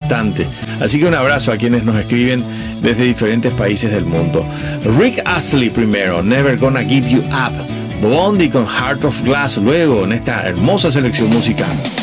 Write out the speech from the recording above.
bastante. Así que un abrazo a quienes nos escriben desde diferentes países del mundo. Rick Astley primero, Never Gonna Give You Up. Blondie con Heart of Glass luego, en esta hermosa selección musical.